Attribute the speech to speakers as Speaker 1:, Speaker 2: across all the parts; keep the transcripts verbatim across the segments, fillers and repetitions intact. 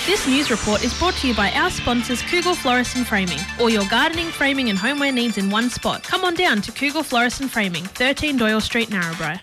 Speaker 1: This news report is brought to you by our sponsors Cougal Florist and Framing. All your gardening, framing and homeware needs in one spot. Come on down to Cougal Florist and Framing, thirteen Doyle Street, Narrabri.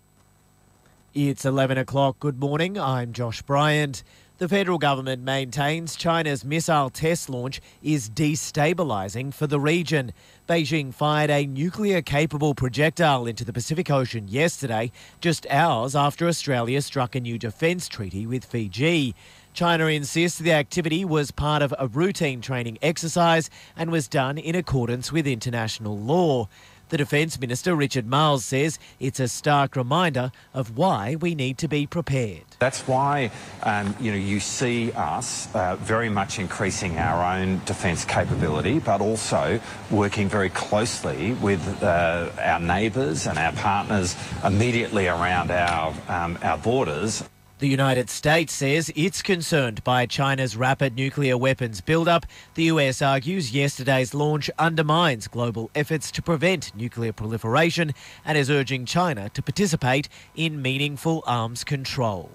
Speaker 2: It's eleven o'clock. Good morning. I'm Josh Bryant. The federal government maintains China's missile test launch is destabilising for the region. Beijing fired a nuclear-capable projectile into the Pacific Ocean yesterday, just hours after Australia struck a new defence treaty with Fiji. China insists the activity was part of a routine training exercise and was done in accordance with international law. The Defence Minister, Richard Marles, says it's a stark reminder of why we need to be prepared.
Speaker 3: That's why, um, you know, you see us uh, very much increasing our own defence capability, but also working very closely with uh, our neighbours and our partners immediately around our, um, our borders.
Speaker 2: The United States says it's concerned by China's rapid nuclear weapons buildup. The U S argues yesterday's launch undermines global efforts to prevent nuclear proliferation and is urging China to participate in meaningful arms control.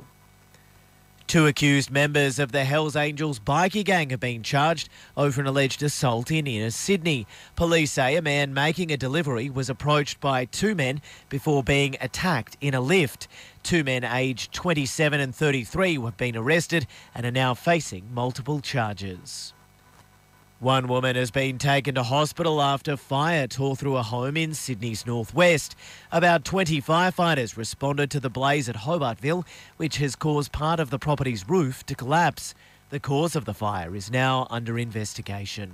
Speaker 2: Two accused members of the Hells Angels bikie gang have been charged over an alleged assault in inner Sydney. Police say a man making a delivery was approached by two men before being attacked in a lift. Two men aged twenty-seven and thirty-three have been arrested and are now facing multiple charges. One woman has been taken to hospital after fire tore through a home in Sydney's northwest. About twenty firefighters responded to the blaze at Hobartville, which has caused part of the property's roof to collapse. The cause of the fire is now under investigation.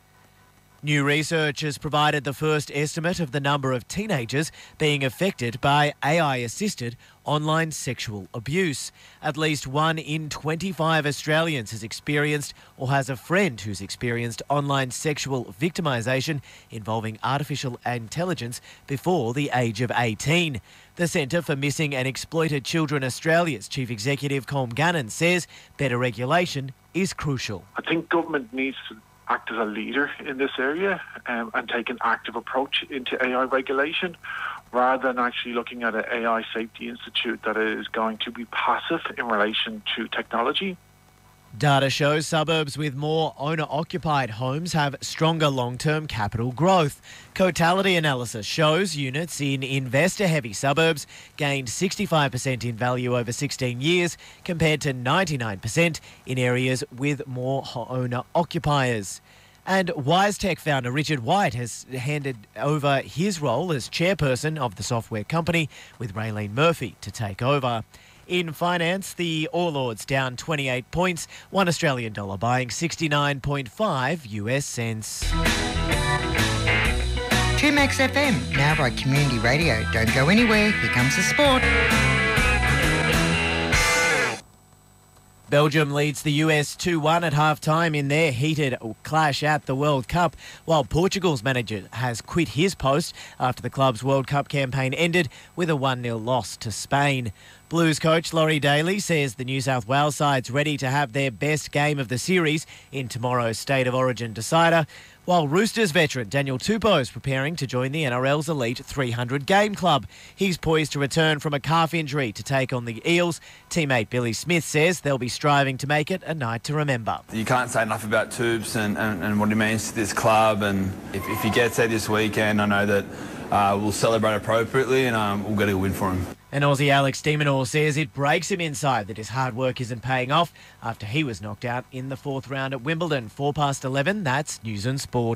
Speaker 2: New research has provided the first estimate of the number of teenagers being affected by A I-assisted online sexual abuse. At least one in twenty-five Australians has experienced or has a friend who's experienced online sexual victimisation involving artificial intelligence before the age of eighteen. The Centre for Missing and Exploited Children Australia's Chief Executive Colm Gannon says better regulation is crucial.
Speaker 4: I think government needs to act as a leader in this area um, and take an active approach into A I regulation rather than actually looking at an A I safety institute that is going to be passive in relation to technology.
Speaker 2: Data shows suburbs with more owner-occupied homes have stronger long-term capital growth. Cotality analysis shows units in investor-heavy suburbs gained sixty-five percent in value over sixteen years compared to ninety-nine percent in areas with more owner-occupiers. And WiseTech founder Richard White has handed over his role as chairperson of the software company, with Raylene Murphy to take over. In finance, the All Ords down twenty-eight points, one Australian dollar buying sixty-nine point five U S cents.
Speaker 5: two Max F M, now by Community Radio. Don't go anywhere, here comes the sport.
Speaker 2: Belgium leads the U S two one at half-time in their heated clash at the World Cup, while Portugal's manager has quit his post after the club's World Cup campaign ended with a one nil loss to Spain. Blues coach Laurie Daly says the New South Wales side's ready to have their best game of the series in tomorrow's State of Origin decider, while Roosters veteran Daniel Tupou is preparing to join the N R L's elite three hundred game club. He's poised to return from a calf injury to take on the Eels. Teammate Billy Smith says they'll be striving to make it a night to remember.
Speaker 6: You can't say enough about Tubes and, and, and what he means to this club, and if, if he gets there this weekend, I know that uh, we'll celebrate appropriately and um, we'll get a win for him.
Speaker 2: And Aussie Alex de Minaur says it breaks him inside that his hard work isn't paying off after he was knocked out in the fourth round at Wimbledon. Four past eleven, that's News and Sport.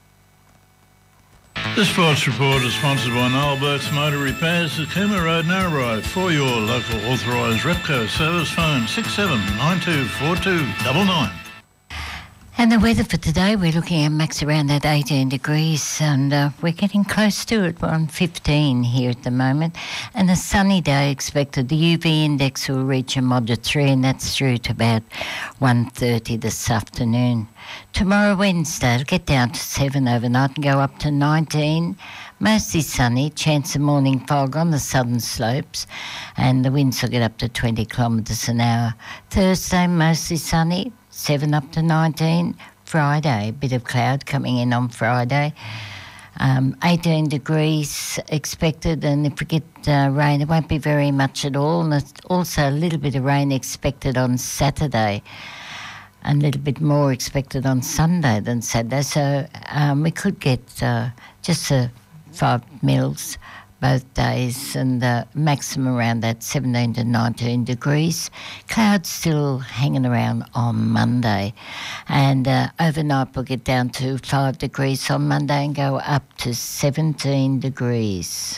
Speaker 7: The Sports Report is sponsored by Noel Burke's Motor Repairs at Cooma Road, Narrabri. For your local authorised Repco service, phone six seven nine two four two nine nine.
Speaker 8: And the weather for today, we're looking at max around at eighteen degrees, and uh, we're getting close to it. We're on fifteen here at the moment. And a sunny day expected. The U V index will reach a moderate three, and that's through to about one thirty this afternoon. Tomorrow, Wednesday, it'll get down to seven overnight and go up to nineteen. Mostly sunny, chance of morning fog on the southern slopes, and the winds will get up to twenty kilometres an hour. Thursday, mostly sunny, seven up to nineteen. Friday, a bit of cloud coming in on Friday. Um, eighteen degrees expected, and if we get uh, rain, it won't be very much at all. And there's also a little bit of rain expected on Saturday. and a little bit more expected on Sunday than Saturday. So um, we could get uh, just uh, five mils both days, and the maximum around that seventeen to nineteen degrees. Clouds still hanging around on Monday, and uh, overnight we'll get down to five degrees on Monday and go up to seventeen degrees.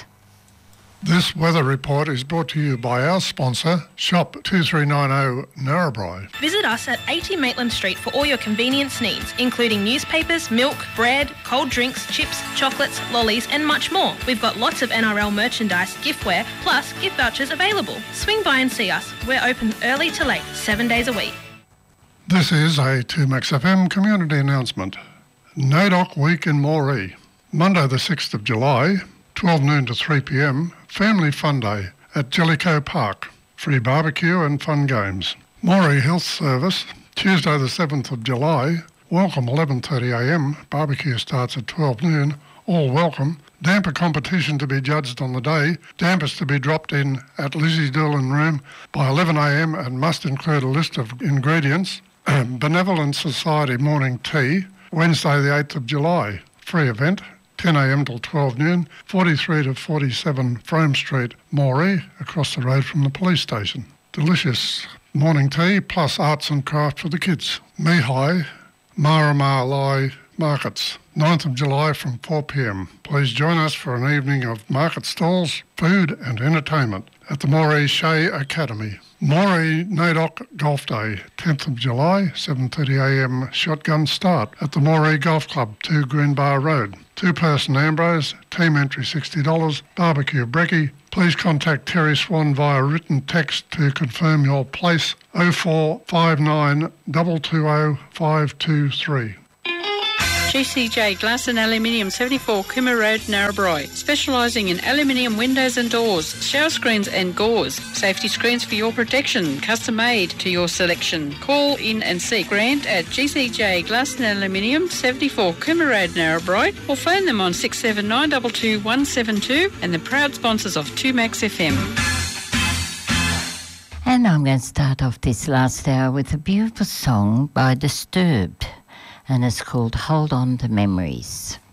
Speaker 9: This weather report is brought to you by our sponsor, Shop two three nine zero Narrabri.
Speaker 1: Visit us at eighty Maitland Street for all your convenience needs, including newspapers, milk, bread, cold drinks, chips, chocolates, lollies and much more. We've got lots of N R L merchandise, giftware, plus gift vouchers available. Swing by and see us. We're open early to late, seven days a week.
Speaker 9: This is a two Max F M community announcement. NAIDOC Week in Moree. Monday the sixth of July, twelve noon to three p m, Family Fun Day at Jellicoe Park. Free barbecue and fun games. Moree Health Service, Tuesday the seventh of July, welcome eleven thirty a m, barbecue starts at twelve noon, all welcome. Damper competition to be judged on the day, dampers to be dropped in at Lizzie Doolan Room by eleven a m and must include a list of ingredients. Benevolent Society morning tea, Wednesday the eighth of July, free event, ten a m till twelve noon, forty-three to forty-seven Frome Street, Moree, across the road from the police station. Delicious morning tea plus arts and craft for the kids. Mihai, Marama Lai Markets, ninth of July from four p m. Please join us for an evening of market stalls, food and entertainment at the Moree Shea Academy. Moree NAIDOC Golf Day, tenth of July, seven thirty a m shotgun start at the Moree Golf Club, two Greenbar Road. Two-person Ambrose, team entry sixty dollars, barbecue brekkie. Please contact Terry Swan via written text to confirm your place, oh four five nine two two zero five two three.
Speaker 10: G C J Glass and Aluminium, seventy-four Cooma Road, Narrabri. Specialising in aluminium windows and doors, shower screens and gauze. Safety screens for your protection, custom made to your selection. Call in and see Grant at G C J Glass and Aluminium, seventy-four Cooma Road, Narrabri, or phone them on six seven nine two two one seven two, and the proud sponsors of two Max F M.
Speaker 8: And I'm going to start off this last hour with a beautiful song by Disturbed, and it's called Hold On to Memories.